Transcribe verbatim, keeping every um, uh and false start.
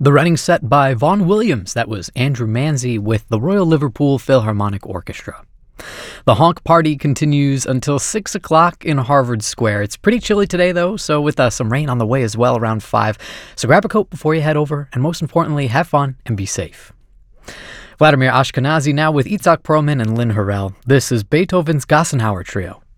The running set by Vaughan Williams, that was Andrew Manzi with the Royal Liverpool Philharmonic Orchestra. The honk party continues until six o'clock in Harvard Square. It's pretty chilly today, though, so with uh, some rain on the way as well around five. So grab a coat before you head over, and most importantly, have fun and be safe. Vladimir Ashkenazy now with Itzhak Perlman and Lynn Harrell. This is Beethoven's Gassenhauer Trio.